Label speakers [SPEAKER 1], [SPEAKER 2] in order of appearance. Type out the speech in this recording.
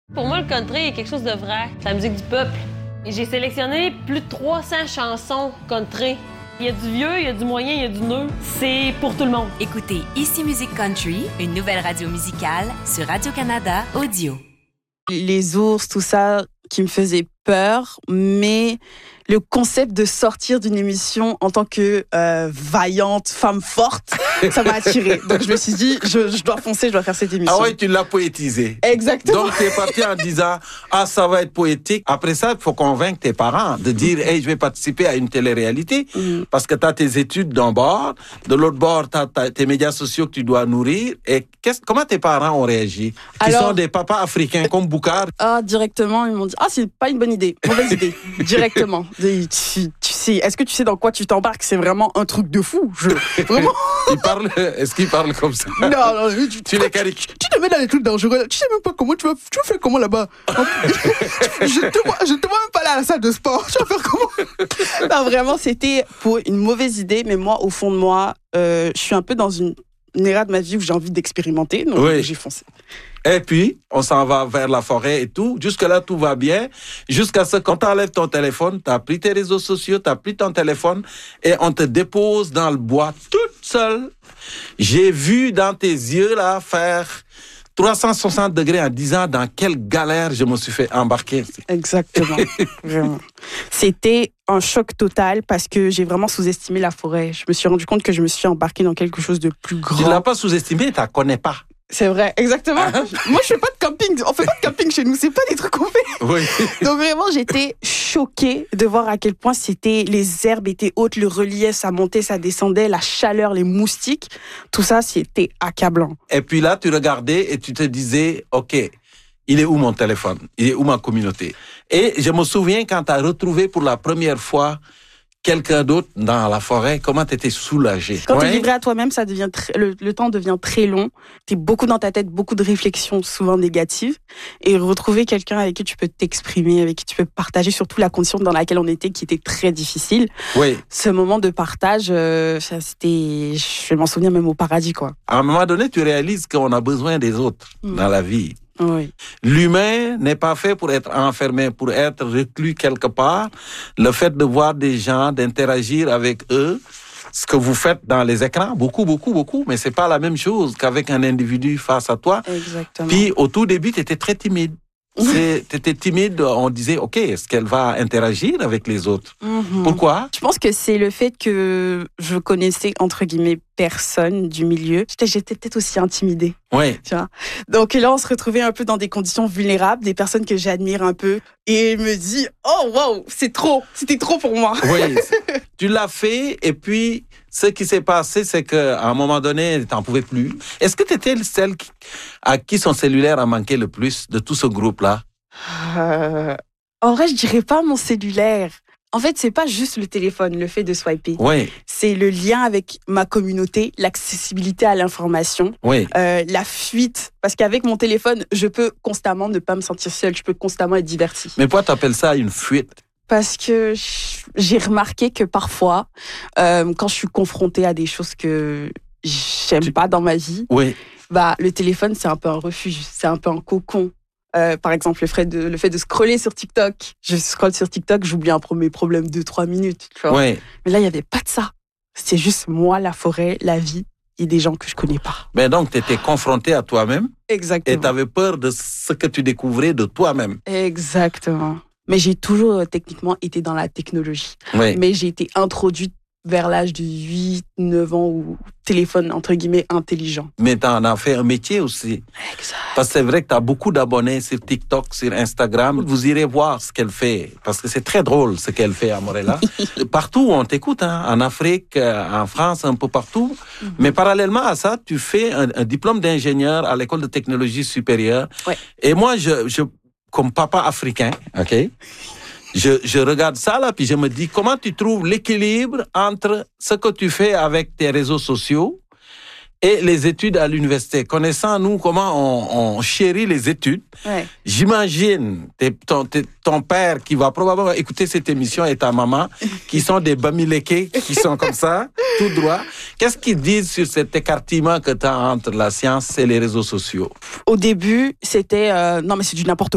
[SPEAKER 1] Pour moi, le country est quelque chose de vrai. C'est la musique du peuple. Et j'ai sélectionné plus de 300 chansons country. Il y a du vieux, il y a du moyen, il y a du neuf. C'est pour tout le monde.
[SPEAKER 2] Écoutez Ici Musique Country, une nouvelle radio musicale sur Radio-Canada Audio.
[SPEAKER 3] Les ours, tout ça, qui me faisait peur, mais le concept de sortir d'une émission en tant que vaillante femme forte, ça m'a attirée. Donc je me suis dit, je dois foncer, je dois faire cette émission.
[SPEAKER 4] Ah ouais, tu l'as poétisé.
[SPEAKER 3] Exactement.
[SPEAKER 4] Donc tu es parti en disant, ça va être poétique. Après ça, il faut convaincre tes parents de dire, hey, je vais participer à une télé-réalité parce que tu as tes études d'un bord, de l'autre bord, tu as tes médias sociaux que tu dois nourrir. Et comment tes parents ont réagi? Qui sont des papas africains comme Boucard?
[SPEAKER 3] Directement, ils m'ont dit, c'est pas une bonne idée, mauvaise idée. Directement. Tu sais, est-ce que tu sais dans quoi tu t'embarques? C'est vraiment un truc de fou. Vraiment.
[SPEAKER 4] Est-ce qu'ils parlent comme ça?
[SPEAKER 3] Non,
[SPEAKER 4] tu les cariques.
[SPEAKER 3] Tu te mets dans les trucs dangereux. Tu sais même pas comment tu vas faire comment là-bas. Je te vois même pas là à la salle de sport. Tu vas faire comment? Non, vraiment, c'était pour une mauvaise idée. Mais moi, au fond de moi, je suis un peu dans une ère de ma vie où j'ai envie d'expérimenter. Donc j'ai foncé.
[SPEAKER 4] Et puis, on s'en va vers la forêt et tout. Jusque-là, tout va bien. Jusqu'à ce qu'on t'enlève ton téléphone, t'as pris tes réseaux sociaux, t'as pris ton téléphone et on te dépose dans le bois toute seule. J'ai vu dans tes yeux, là, faire 360 degrés en disant dans quelle galère je me suis fait embarquer.
[SPEAKER 3] Exactement. Vraiment. C'était un choc total parce que j'ai vraiment sous-estimé la forêt. Je me suis rendu compte que je me suis embarquée dans quelque chose de plus grand.
[SPEAKER 4] Tu ne l'as pas sous-estimé, tu ne la connais pas.
[SPEAKER 3] C'est vrai, exactement. Moi, je fais pas de camping. On fait pas de camping chez nous. C'est pas des trucs qu'on fait.
[SPEAKER 4] Oui.
[SPEAKER 3] Donc vraiment, j'étais choquée de voir à quel point les herbes étaient hautes, le relief, ça montait, ça descendait, la chaleur, les moustiques. Tout ça, c'était accablant.
[SPEAKER 4] Et puis là, tu regardais et tu te disais, OK, il est où mon téléphone? Il est où ma communauté? Et je me souviens quand tu as retrouvé pour la première fois quelqu'un d'autre dans la forêt, comment tu étais soulagé?
[SPEAKER 3] Quand tu es livré à toi-même, ça devient le temps devient très long. Tu es beaucoup dans ta tête, beaucoup de réflexions, souvent négatives. Et retrouver quelqu'un avec qui tu peux t'exprimer, avec qui tu peux partager, surtout la condition dans laquelle on était, qui était très difficile.
[SPEAKER 4] Oui.
[SPEAKER 3] Ce moment de partage, c'était, je vais m'en souvenir même au paradis, quoi.
[SPEAKER 4] À un moment donné, tu réalises qu'on a besoin des autres dans la vie.
[SPEAKER 3] Oui.
[SPEAKER 4] L'humain n'est pas fait pour être enfermé, pour être reclus quelque part. Le fait de voir des gens, d'interagir avec eux, ce que vous faites dans les écrans, beaucoup, mais c'est pas la même chose qu'avec un individu face à toi.
[SPEAKER 3] Exactement.
[SPEAKER 4] Puis au tout début, tu étais très timide. T'étais timide, on disait, OK, est-ce qu'elle va interagir avec les autres? Pourquoi?
[SPEAKER 3] Je pense que c'est le fait que je connaissais, entre guillemets, personne du milieu. J'étais peut-être aussi intimidée.
[SPEAKER 4] Oui.
[SPEAKER 3] Tu vois? Donc là, on se retrouvait un peu dans des conditions vulnérables, des personnes que j'admire un peu. Et elle me dit, oh, wow, c'était trop pour moi.
[SPEAKER 4] Oui, tu l'as fait et puis ce qui s'est passé, c'est qu'à un moment donné, tu n'en pouvais plus. Est-ce que tu étais celle à qui son cellulaire a manqué le plus de tout ce groupe-là?
[SPEAKER 3] En vrai, je dirais pas mon cellulaire. En fait, c'est pas juste le téléphone, le fait de swiper.
[SPEAKER 4] Oui.
[SPEAKER 3] C'est le lien avec ma communauté, l'accessibilité à l'information, la fuite. Parce qu'avec mon téléphone, je peux constamment ne pas me sentir seule, je peux constamment être divertie.
[SPEAKER 4] Mais pourquoi tu appelles ça une fuite?
[SPEAKER 3] Parce que j'ai remarqué que parfois, quand je suis confrontée à des choses que j'aime pas dans ma vie, le téléphone, c'est un peu un refuge, c'est un peu un cocon. Par exemple, le fait de scroller sur TikTok. Je scrolle sur TikTok, j'oublie mes problèmes 2-3 minutes. Tu vois. Mais là, il n'y avait pas de ça. C'était juste moi, la forêt, la vie et des gens que je ne connais pas.
[SPEAKER 4] Mais donc, tu étais confronté à toi-même.
[SPEAKER 3] Exactement.
[SPEAKER 4] Et tu avais peur de ce que tu découvrais de toi-même.
[SPEAKER 3] Exactement. Mais j'ai toujours techniquement été dans la technologie. Mais j'ai été introduite vers l'âge de 8-9 ans au téléphone, entre guillemets, intelligent.
[SPEAKER 4] Mais tu en as fait un métier aussi.
[SPEAKER 3] Exact.
[SPEAKER 4] Parce que c'est vrai que tu as beaucoup d'abonnés sur TikTok, sur Instagram. Vous irez voir ce qu'elle fait. Parce que c'est très drôle ce qu'elle fait, Amorella. Partout où on t'écoute, en Afrique, en France, un peu partout. Mais parallèlement à ça, tu fais un diplôme d'ingénieur à l'école de technologie supérieure. Et moi, je comme papa africain, OK? Je regarde ça, là, puis je me dis, comment tu trouves l'équilibre entre ce que tu fais avec tes réseaux sociaux et les études à l'université? Connaissant, nous, comment on chérit les études, j'imagine ton père qui va probablement écouter cette émission et ta maman, qui sont des bamileke, qui sont comme ça, tout droit. Qu'est-ce qu'ils disent sur cet écartement que tu as entre la science et les réseaux sociaux?
[SPEAKER 3] Au début, c'était, non mais c'est du n'importe